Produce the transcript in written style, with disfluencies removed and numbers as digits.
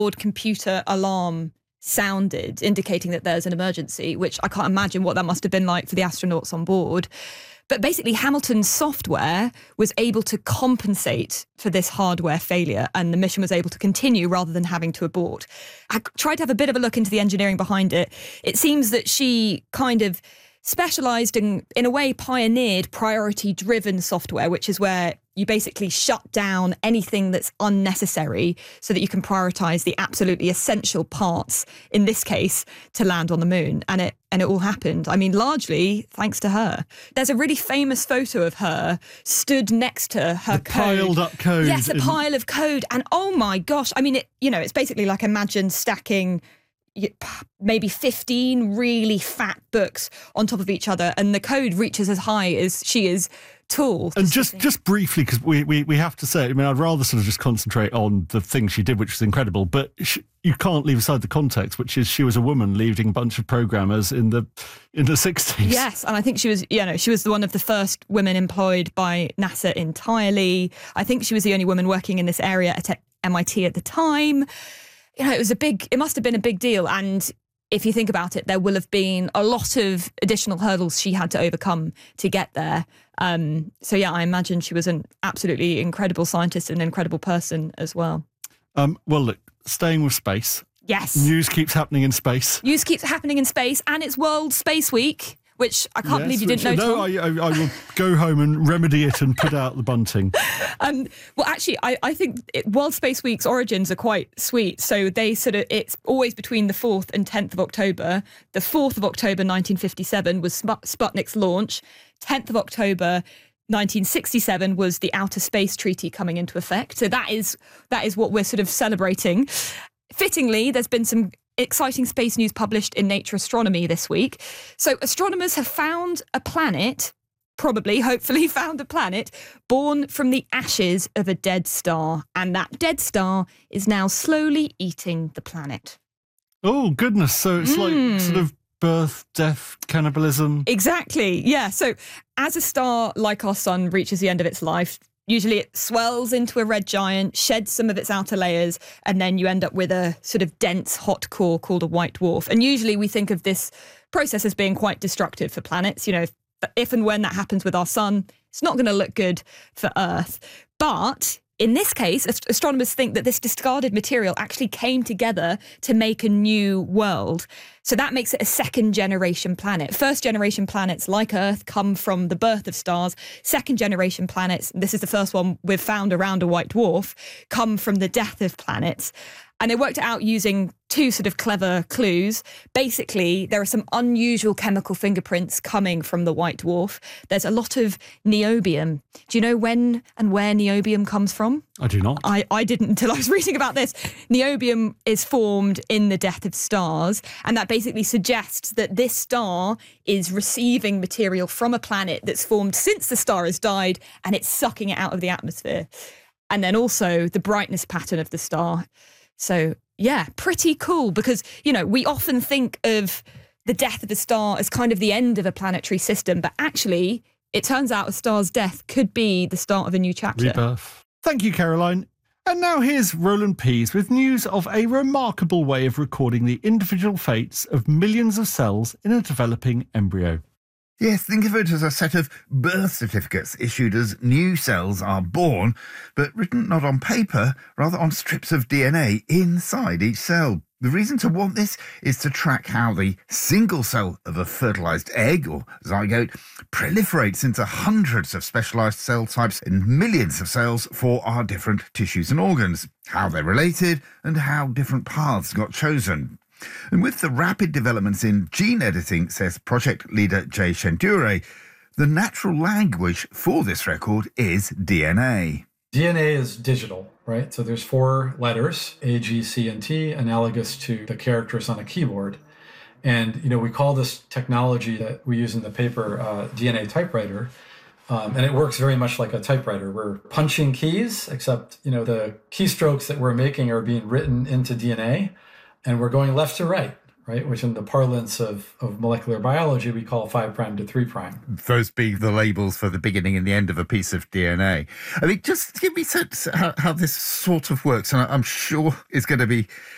computer alarm sounded, indicating that there's an emergency, which I can't imagine what that must have been like for the astronauts on board. But basically, Hamilton's software was able to compensate for this hardware failure, and the mission was able to continue rather than having to abort. I tried to have a bit of a look into the engineering behind it. It seems that she kind of specialised in a way, pioneered priority-driven software, which is where you basically shut down anything that's unnecessary so that you can prioritise the absolutely essential parts, in this case, to land on the moon. And it all happened. I mean, largely thanks to her. There's a really famous photo of her stood next to her code. Piled up code. Yes, a pile of code. And oh my gosh, I mean, it's basically like imagine stacking maybe 15 really fat books on top of each other, and the code reaches as high as she is tall. And just briefly, because we have to say, I mean, I'd rather sort of just concentrate on the thing she did, which was incredible, but you can't leave aside the context, which is she was a woman leading a bunch of programmers in the 60s. Yes, and I think she was one of the first women employed by NASA entirely. I think she was the only woman working in this area at MIT at the time. It must have been a big deal. And if you think about it, there will have been a lot of additional hurdles she had to overcome to get there. So yeah, I imagine she was an absolutely incredible scientist and an incredible person as well. Well, look, staying with space. Yes. News keeps happening in space. News keeps happening in space, and it's World Space Week, which I can't believe you didn't know, Tom. No, I will go home and remedy it and put out the bunting. Well, actually, I think World Space Week's origins are quite sweet. So it's always between the 4th and 10th of October. The 4th of October, 1957, was Sputnik's launch. 10th of October, 1967 was the Outer Space Treaty coming into effect. So that is what we're sort of celebrating. Fittingly, there's been some exciting space news published in Nature Astronomy this week. So astronomers have found a planet, hopefully found a planet, born from the ashes of a dead star. And that dead star is now slowly eating the planet. Oh, goodness. So it's like sort of birth, death, cannibalism. Exactly, yeah. So as a star like our sun reaches the end of its life, usually it swells into a red giant, sheds some of its outer layers, and then you end up with a sort of dense, hot core called a white dwarf. And usually we think of this process as being quite destructive for planets. If and when that happens with our sun, it's not going to look good for Earth. But in this case, astronomers think that this discarded material actually came together to make a new world. So that makes it a second-generation planet. First-generation planets like Earth come from the birth of stars. Second-generation planets, this is the first one we've found around a white dwarf, come from the death of planets. And they worked it out using two sort of clever clues. Basically, there are some unusual chemical fingerprints coming from the white dwarf. There's a lot of niobium. Do you know when and where niobium comes from? I do not. I didn't until I was reading about this. Niobium is formed in the death of stars, and that basically suggests that this star is receiving material from a planet that's formed since the star has died, and it's sucking it out of the atmosphere. And then also the brightness pattern of the star. So, yeah, pretty cool because, we often think of the death of a star as kind of the end of a planetary system, but actually, it turns out a star's death could be the start of a new chapter. Rebirth. Thank you, Caroline. And now here's Roland Pease with news of a remarkable way of recording the individual fates of millions of cells in a developing embryo. Yes, think of it as a set of birth certificates issued as new cells are born, but written not on paper, rather on strips of DNA inside each cell. The reason to want this is to track how the single cell of a fertilised egg, or zygote, proliferates into hundreds of specialised cell types and millions of cells for our different tissues and organs, how they're related and how different paths got chosen. And with the rapid developments in gene editing, says project leader Jay Shendure, the natural language for this record is DNA. DNA is digital, right? So there's 4 letters, A, G, C, and T, analogous to the characters on a keyboard. And, we call this technology that we use in the paper DNA typewriter. And it works very much like a typewriter. We're punching keys, except, the keystrokes that we're making are being written into DNA. And we're going left to right, which in the parlance of molecular biology, we call 5' to 3'. Those being the labels for the beginning and the end of a piece of DNA. I mean, just give me a sense how this sort of works. And I'm sure it's going to be